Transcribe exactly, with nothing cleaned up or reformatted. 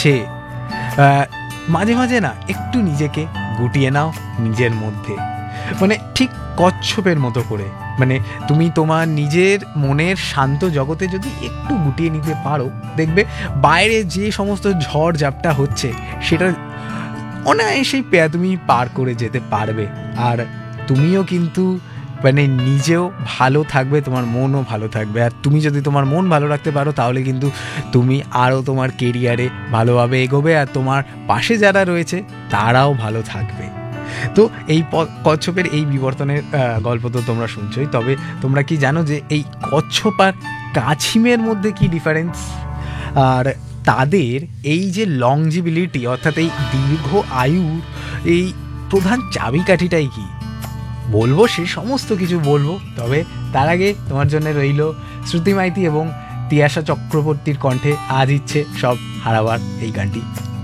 হচ্ছে মাঝে মাঝে না একটু নিজেকে গুটিয়ে নাও নিজের মধ্যে, মানে ঠিক কচ্ছপের মতো করে। মানে তুমি তোমার নিজের মনের শান্ত জগতে যদি একটু গুটিয়ে নিতে পারো, দেখবে বাইরে যে সমস্ত ঝড় ঝাপটা হচ্ছে সেটা অনায়াসেই পেয়া তুমি পার করে যেতে পারবে। আর তুমিও কিন্তু মানে নিজেও ভালো থাকবে, তোমার মনও ভালো থাকবে। আর তুমি যদি তোমার মন ভালো রাখতে পারো তাহলে কিন্তু তুমি আরও তোমার কেরিয়ারে ভালোভাবে এগোবে, আর তোমার পাশে যারা রয়েছে তারাও ভালো থাকবে। তো এই কচ্ছপের এই বিবর্তনের গল্প তো তোমরা শুনছোই, তবে তোমরা কি জানো যে এই কচ্ছপ আর কাছিমের মধ্যে কি ডিফারেন্স? আর তাদের এই যে লংজিবিলিটি অর্থাৎ এই দীর্ঘ আয়ুর এই প্রধান চাবিকাঠিটাই কি বলবো, সে সমস্ত কিছু বলবো। তবে তার আগে তোমার জন্য রইল শ্রুতি মাইতি এবং তিয়াশা চক্রবর্তীর কণ্ঠে আজ ইচ্ছে সব হারাবার এই গানটি।